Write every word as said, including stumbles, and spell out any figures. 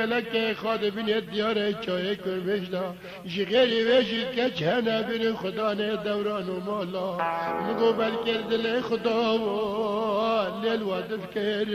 لکه خاد بینید دیاره چای کربش دا جغیری ویشید که چهنه بین خدا نه دوران و مالا مگو بلکر دل خدا و لیل و دفکر